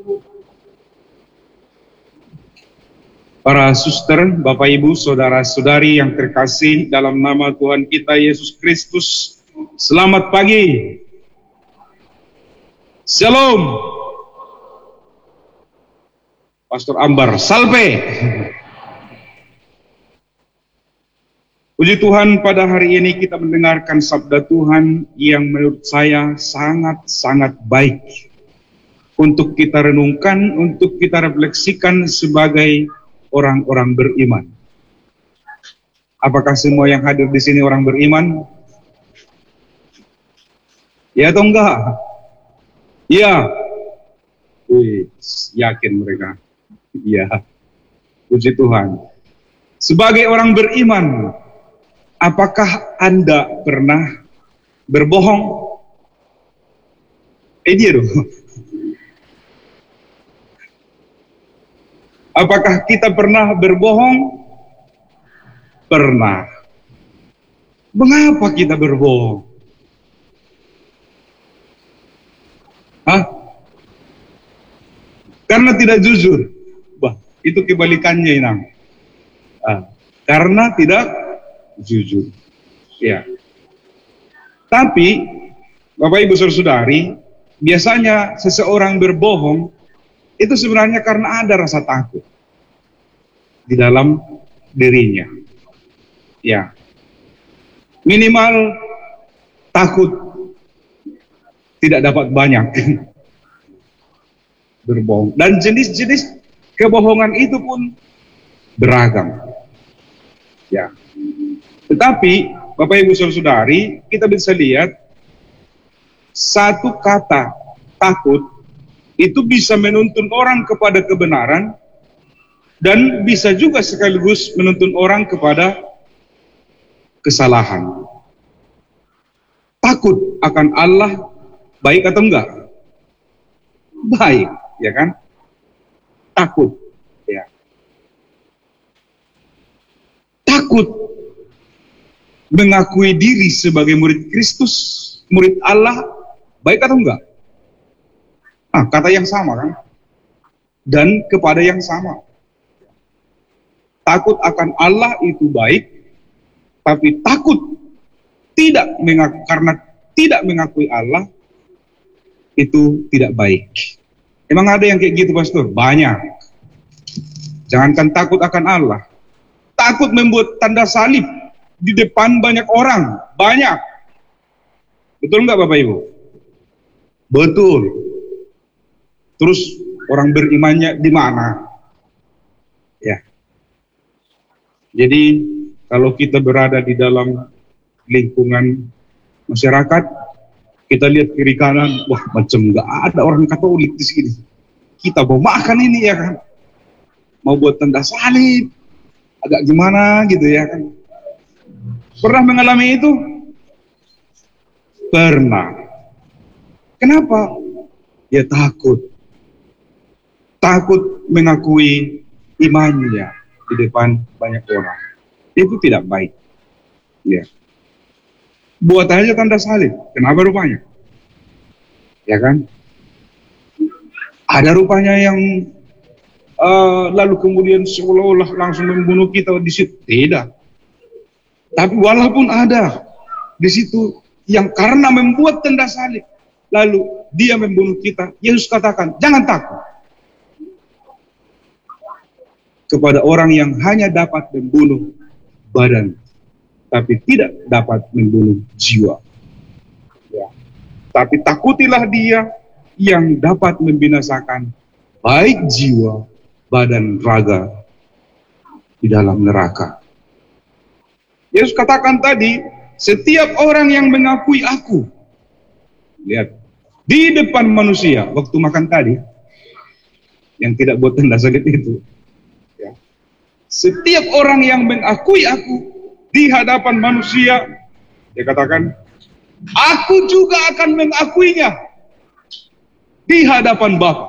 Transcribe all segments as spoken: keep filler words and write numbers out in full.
Para suster, Bapak Ibu, saudara-saudari yang terkasih dalam nama Tuhan kita Yesus Kristus, selamat pagi. Shalom. Pastor Ambar, salve. Puji Tuhan, pada hari ini kita mendengarkan sabda Tuhan yang menurut saya sangat-sangat baik untuk kita renungkan, untuk kita refleksikan sebagai orang-orang beriman. Apakah semua yang hadir di sini orang beriman? Ya atau enggak? Ya. Wih, yakin mereka. Ya. Puji Tuhan. Sebagai orang beriman, apakah Anda pernah berbohong? Eh dia dong. Apakah kita pernah berbohong? Pernah. Mengapa kita berbohong? Hah? Karena tidak jujur. Wah, itu kebalikannya Inang. Ah, karena tidak jujur. Ya. Tapi, Bapak Ibu Saudari, biasanya seseorang berbohong itu sebenarnya karena ada rasa takut di dalam dirinya. Ya. Minimal takut tidak dapat banyak berbohong. Dan jenis-jenis kebohongan itu pun beragam. Ya. Tetapi Bapak Ibu Saudari, kita bisa lihat satu kata takut itu bisa menuntun orang kepada kebenaran dan bisa juga sekaligus menuntun orang kepada kesalahan. Takut akan Allah baik atau enggak? Baik, ya kan? Takut, ya. Takut mengakui diri sebagai murid Kristus, murid Allah, baik atau enggak? Nah, kata yang sama kan? Dan kepada yang sama. Takut akan Allah itu baik, tapi takut tidak mengaku, karena tidak mengakui Allah itu tidak baik. Emang ada yang kayak gitu, Pastor? Banyak. Jangankan takut akan Allah, takut membuat tanda salib di depan banyak orang, banyak. Betul nggak Bapak Ibu? Betul. Terus orang berimannya di mana? Ya. Jadi kalau kita berada di dalam lingkungan masyarakat, kita lihat kiri kanan, wah macam nggak ada orang Katolik di sini. Kita mau makan ini ya kan, mau buat tanda salib, agak gimana gitu ya kan. Pernah mengalami itu? Pernah. Kenapa? Ya takut. Takut mengakui imannya di depan banyak orang. Itu tidak baik. Ya. Buat aja tanda salib. Kenapa rupanya? Ya kan? Ada rupanya yang uh, lalu kemudian seolah-olah langsung membunuh kita di situ. Tidak. Tapi walaupun ada di situ yang karena membuat tanda salib, lalu dia membunuh kita, Yesus katakan, jangan takut. Kepada orang yang hanya dapat membunuh badan, tapi tidak dapat membunuh jiwa. Ya. Tapi takutilah dia yang dapat membinasakan baik jiwa, badan, raga di dalam neraka. Yesus katakan tadi, setiap orang yang mengakui aku, lihat, di depan manusia, waktu makan tadi, yang tidak buat tanda salib itu, setiap orang yang mengakui aku di hadapan manusia, dia katakan, aku juga akan mengakuinya di hadapan Bapa.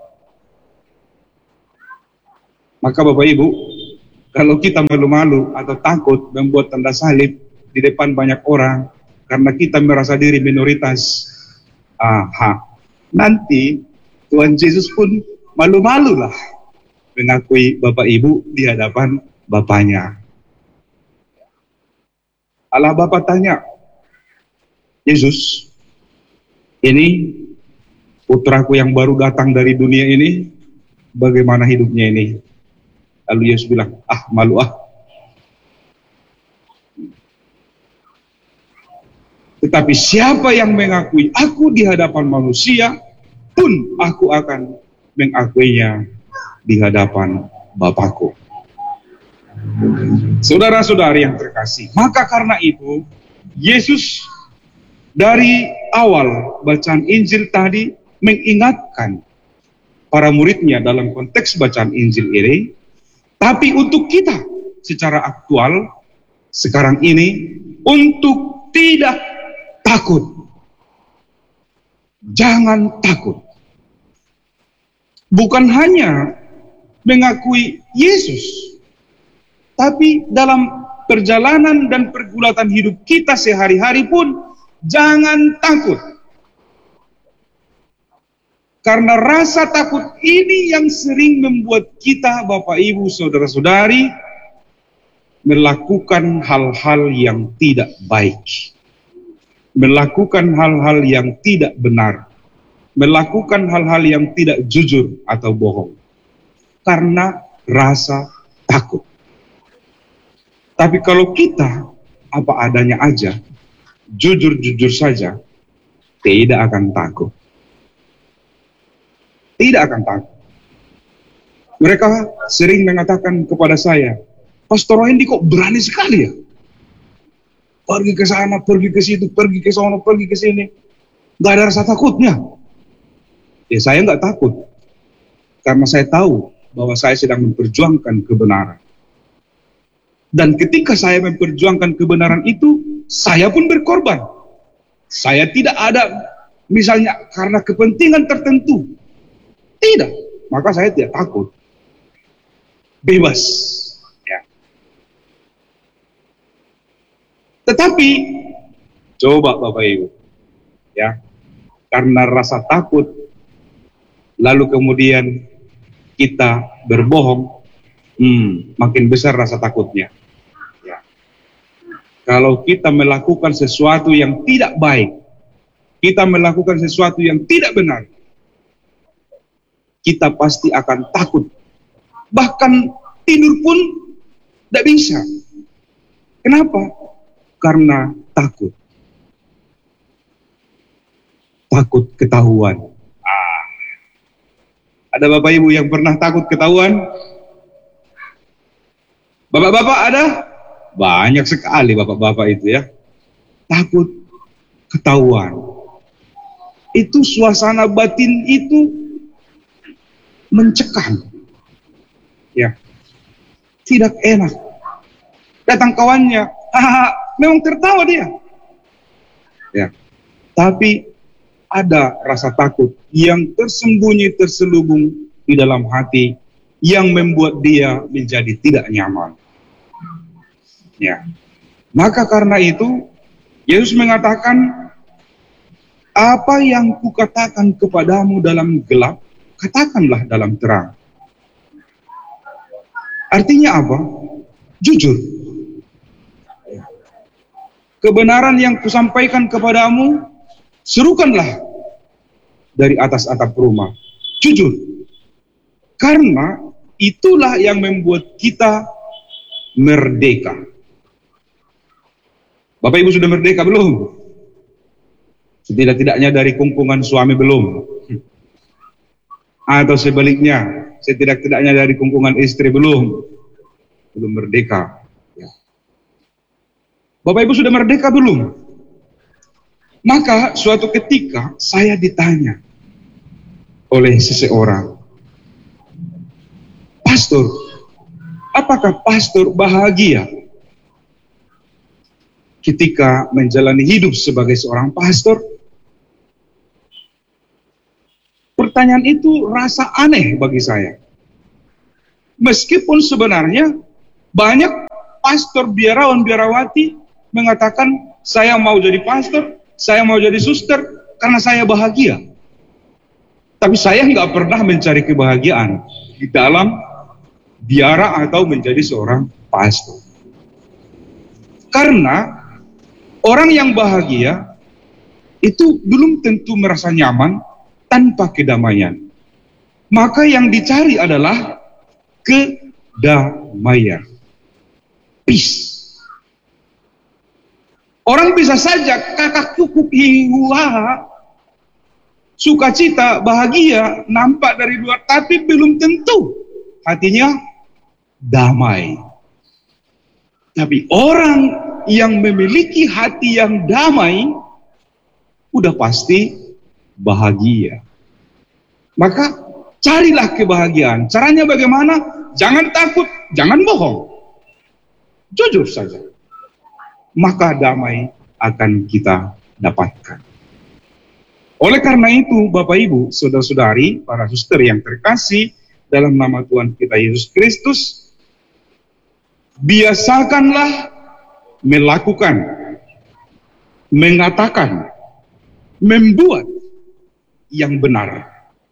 Maka Bapak Ibu, kalau kita malu-malu atau takut membuat tanda salib di depan banyak orang, karena kita merasa diri minoritas, aha, nanti Tuhan Yesus pun malu-malu lah mengakui Bapak Ibu di hadapan Bapaknya. Allah Bapa tanya, Yesus, ini putraku yang baru datang dari dunia ini, bagaimana hidupnya ini? Lalu Yesus bilang, ah malu ah. Tetapi siapa yang mengakui aku di hadapan manusia, pun aku akan mengakuinya di hadapan Bapakku. Saudara-saudari yang terkasih, maka karena itu, Yesus dari awal bacaan Injil tadi mengingatkan para muridnya dalam konteks bacaan Injil ini, tapi untuk kita secara aktual sekarang ini untuk tidak takut. Jangan takut. Bukan hanya mengakui Yesus, tapi dalam perjalanan dan pergulatan hidup kita sehari-hari pun jangan takut. Karena rasa takut ini yang sering membuat kita, Bapak Ibu, Saudara-saudari, melakukan hal-hal yang tidak baik. Melakukan hal-hal yang tidak benar. Melakukan hal-hal yang tidak jujur atau bohong. Karena rasa takut. Tapi kalau kita apa adanya aja, jujur-jujur saja, tidak akan takut. Tidak akan takut. Mereka sering mengatakan kepada saya, Pastor Wendy kok berani sekali ya? Pergi ke sana, pergi ke situ, pergi ke sana, pergi ke sini. Gak ada rasa takutnya. Ya saya nggak takut. Karena saya tahu bahwa saya sedang memperjuangkan kebenaran. Dan ketika saya memperjuangkan kebenaran itu, saya pun berkorban. Saya tidak ada, misalnya karena kepentingan tertentu. Tidak, maka saya tidak takut. Bebas. Ya. Tetapi, coba Bapak Ibu, ya, karena rasa takut, lalu kemudian kita berbohong, hmm, makin besar rasa takutnya. Ya. Kalau kita melakukan sesuatu yang tidak baik, kita melakukan sesuatu yang tidak benar, kita pasti akan takut. Bahkan tidur pun tidak bisa. Kenapa? Karena takut. Takut ketahuan. Ah. Ada Bapak Ibu yang pernah takut ketahuan? Bapak-bapak ada? Banyak sekali bapak-bapak itu ya. Takut ketahuan. Itu suasana batin itu mencekam, ya, tidak enak. Datang kawannya, hahaha, memang tertawa dia, ya. Tapi ada rasa takut yang tersembunyi terselubung di dalam hati yang membuat dia menjadi tidak nyaman. Ya, maka karena itu Yesus mengatakan, apa yang kukatakan kepadamu dalam gelap, katakanlah dalam terang. Artinya apa? Jujur. Kebenaran yang kusampaikan kepadamu, serukanlah dari atas atap rumah. Jujur. Karena itulah yang membuat kita merdeka. Bapak Ibu sudah merdeka belum? Setidak-tidaknya dari kungkungan suami belum? Atau sebaliknya, setidak-tidaknya dari kungkungan istri belum? Belum merdeka. Ya. Bapak Ibu sudah merdeka belum? Maka suatu ketika saya ditanya oleh seseorang, Pastor, apakah pastor bahagia ketika menjalani hidup sebagai seorang pastor? Pertanyaan itu rasa aneh bagi saya. Meskipun sebenarnya banyak pastor biarawan-biarawati mengatakan, saya mau jadi pastor, saya mau jadi suster, karena saya bahagia. Tapi saya nggak pernah mencari kebahagiaan di dalam biara atau menjadi seorang pastor. Karena orang yang bahagia itu belum tentu merasa nyaman tanpa kedamaian. Maka yang dicari adalah kedamaian. Peace. Orang bisa saja kakak kukuk hiwa, sukacita, bahagia, nampak dari luar, tapi belum tentu hatinya damai. Tapi orang yang memiliki hati yang damai, udah pasti bahagia. Maka carilah kebahagiaan. Caranya bagaimana? Jangan takut, jangan bohong. Jujur saja. Maka damai akan kita dapatkan. Oleh karena itu, Bapak Ibu, saudara-saudari, para suster yang terkasih dalam nama Tuhan kita Yesus Kristus, biasakanlah melakukan, mengatakan, membuat yang benar.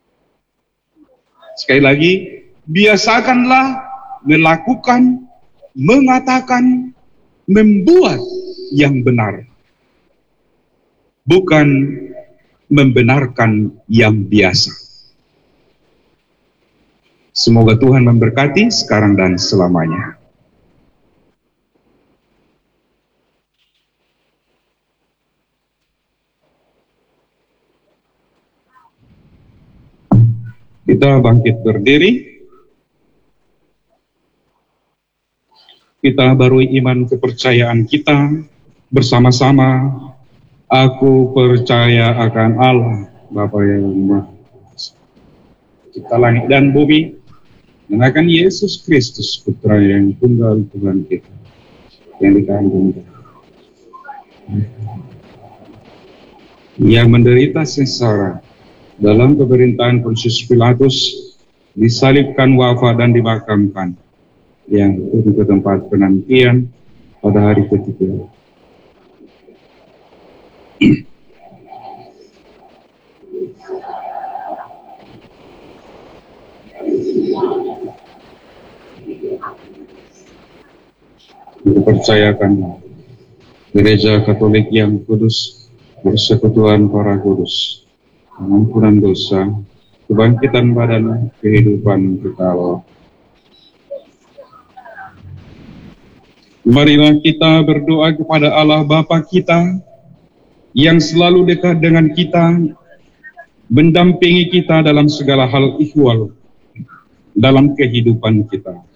Sekali lagi, biasakanlah melakukan, mengatakan, membuat yang benar, bukan membenarkan yang biasa. Semoga Tuhan memberkati sekarang dan selamanya. Kita bangkit berdiri. Kita barui iman kepercayaan kita bersama-sama. Aku percaya akan Allah, Bapa yang Maha Kuasa, Cipta langit dan bumi, dan akan Yesus Kristus, Putra yang tunggal Tuhan kita, yang dikandung, yang menderita sengsara dalam pemerintahan Pontius Pilatus, disalibkan, wafat dan dimakamkan, yang turun ke tempat penantian pada hari ketiga. Dipercayakan Gereja Katolik yang kudus, persekutuan para kudus, pengampunan dosa, kebangkitan badan, kehidupan kekal. Marilah kita berdoa kepada Allah Bapa kita yang selalu dekat dengan kita, mendampingi kita dalam segala hal ihwal dalam kehidupan kita.